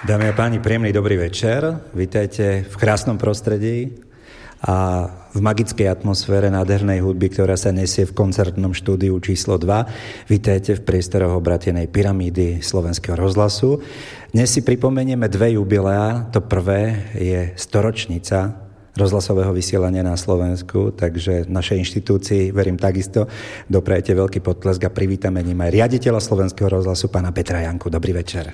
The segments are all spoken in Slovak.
Dámy a páni, príjemný dobrý večer. Vítajte v krásnom prostredí a v magickej atmosfére nádhernej hudby, ktorá sa nesie v koncertnom štúdiu číslo 2. Vítajte v priestoroch obratenej pyramídy Slovenského rozhlasu. Dnes si pripomenieme dve jubileá. To prvé je storočnica rozhlasového vysielania na Slovensku, takže našej inštitúcii, verím takisto, doprajete veľký potlesk a privítame ním aj riaditeľa Slovenského rozhlasu, pána Petra Janku. Dobrý večer.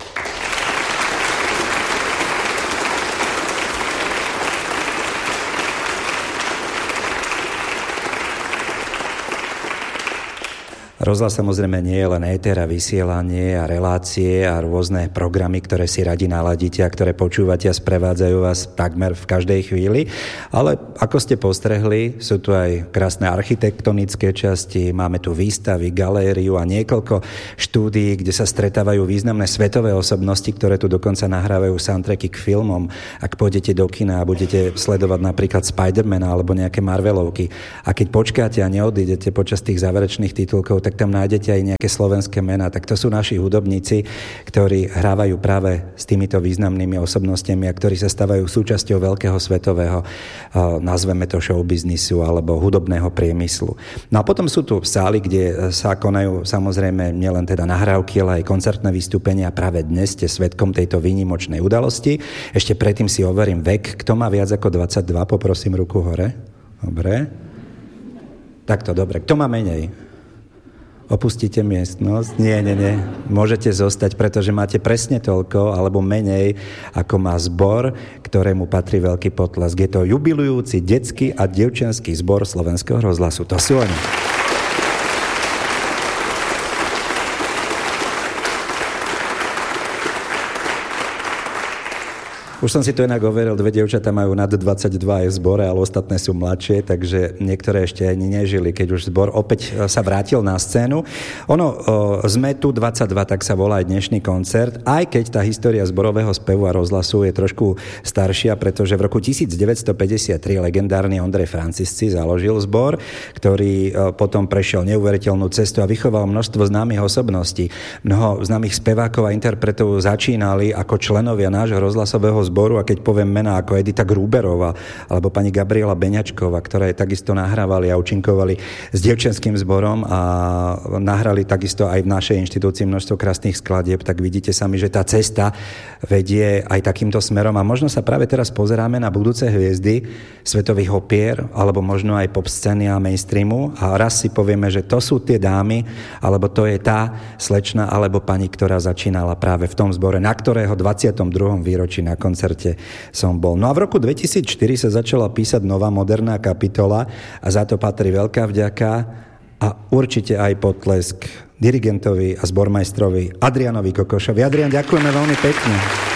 Rozhlas samozrejme nie je len éter a vysielanie a relácie a rôzne programy, ktoré si radi naladíte a ktoré počúvate a sprevádzajú vás takmer v každej chvíli. Ale ako ste postrehli, sú tu aj krásne architektonické časti, máme tu výstavy, galériu a niekoľko štúdií, kde sa stretávajú významné svetové osobnosti, ktoré tu dokonca nahrávajú soundtracky k filmom. Ak pôjdete do kina a budete sledovať napríklad Spidermana alebo nejaké Marvelovky a keď počkáte a neodídete počas tých záverečných titulkov, tak tam nájdete aj nejaké slovenské mená. Tak to sú naši hudobníci, ktorí hrávajú práve s týmito významnými osobnostiami a ktorí sa stávajú súčasťou veľkého svetového, nazveme to showbiznisu alebo hudobného priemyslu. No a potom sú tu sály, kde sa konajú samozrejme nielen teda nahrávky, ale aj koncertné vystúpenia. Práve dnes ste svedkom tejto výnimočnej udalosti. Ešte predtým si overím vek. Kto má viac ako 22, poprosím ruku hore. Dobre. Takto, dobre. Kto má menej? Opustíte miestnosť? Nie. Môžete zostať, pretože máte presne toľko, alebo menej, ako má zbor, ktorému patrí veľký potlesk. Je to jubilujúci detský a dievčenský zbor Slovenského rozhlasu. To sú oni. Už som si to inak overil, dve dievčatá majú nad 22 aj v zbore, ale ostatné sú mladšie, takže niektoré ešte ani nežili, keď už zbor opäť sa vrátil na scénu. Sme tu 22, tak sa volá aj dnešný koncert, aj keď tá história zborového spevu a rozhlasu je trošku staršia, pretože v roku 1953 legendárny Ondrej Francisci založil zbor, ktorý potom prešiel neuveriteľnú cestu a vychoval množstvo známych osobností. Mnoho známych spevákov a interpretov začínali ako členovia nášho rozhlasového zboru a keď poviem mená ako Edita Gruberová alebo pani Gabriela Beňačková, ktoré takisto nahrávali a účinkovali s dievčenským zborom a nahrali takisto aj v našej inštitúcii množstvo krásnych skladieb, tak vidíte sami, že tá cesta vedie aj takýmto smerom a možno sa práve teraz pozeráme na budúce hviezdy svetových opier alebo možno aj pop scény a mainstreamu a raz si povieme, že to sú tie dámy alebo to je tá slečna alebo pani, ktorá začínala práve v tom zbore, na ktorého 22. výročí na koncerte som bol. No a v roku 2004 sa začala písať nová moderná kapitola a za to patrí veľká vďaka a určite aj potlesk dirigentovi a zbormajstrovi Adrianovi Kokošovi. Adrian, ďakujeme veľmi pekne.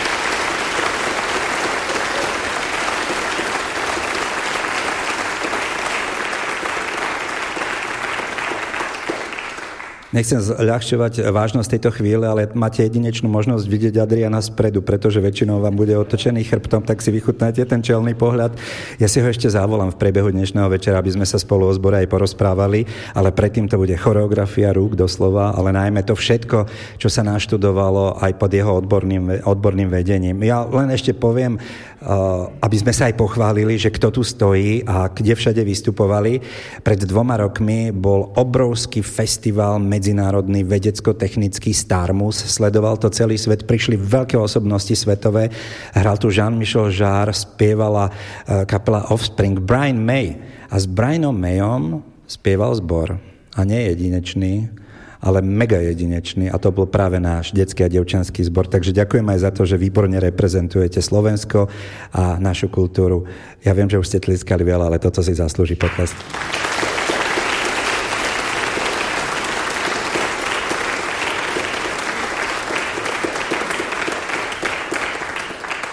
Nechcem zľahčovať vážnosť tejto chvíle, ale máte jedinečnú možnosť vidieť Adriana spredu, pretože väčšinou vám bude otočený chrbtom, tak si vychutnáte ten čelný pohľad. Ja si ho ešte zavolám v priebehu dnešného večera, aby sme sa spolu o zbore aj porozprávali, ale predtým to bude choreografia rúk doslova, ale najmä to všetko, čo sa naštudovalo aj pod jeho odborným vedením. Ja len ešte poviem, aby sme sa aj pochválili, že kto tu stojí a kde všade vystupovali. Pred 2 rokmi bol obrovský festival medzinárodný vedecko-technický Starmus. Sledoval to celý svet, prišli veľké osobnosti svetové. Hral tu Jean-Michel Jarre, spievala kapela Offspring, Brian May. A s Brianom Mayom spieval zbor. A nie jedinečný, ale mega jedinečný a to bol práve náš detský a dievčenský zbor. Takže ďakujem aj za to, že výborne reprezentujete Slovensko a našu kultúru. Ja viem, že už ste tliskali veľa, ale toto si zaslúži potlesk.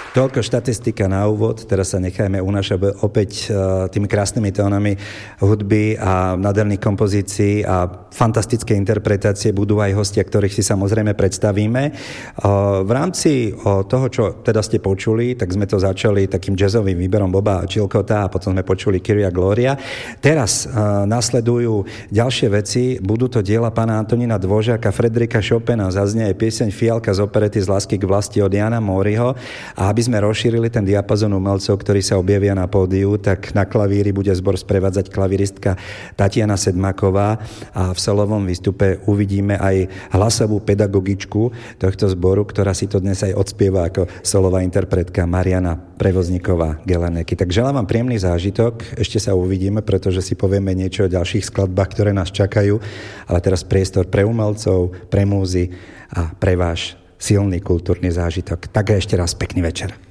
Toľko štatistika na úvod, teraz sa nechajme unášať opäť tými krásnymi tónami hudby a nádherných kompozícií a fantastické interpretácie budú aj hostia, ktorých si samozrejme predstavíme. V rámci toho, čo teda ste počuli, tak sme to začali takým jazzovým výberom Boba Chilcota a potom sme počuli Kyria Gloria. Teraz nasledujú ďalšie veci, budú to diela pána Antonína Dvořáka, Fredrika Chopina, zaznie aj pieseň Fialka z operety Z lásky k vlasti od Jana Moriho a aby sme rozšírili ten diapazon umelcov, ktorí sa objavia na pódiu, tak na klavíri bude zbor sprevádzať klavíristka Tatiana Sedmaková a v solovom výstupe uvidíme aj hlasovú pedagogičku tohto zboru, ktorá si to dnes aj odspieva ako solová interpretka Mariana Prevozníková Geleneky. Tak želám vám príjemný zážitok, ešte sa uvidíme, pretože si povieme niečo o ďalších skladbách, ktoré nás čakajú, ale teraz priestor pre umelcov, pre múzy a pre váš silný kultúrny zážitok. Tak ešte raz pekný večer.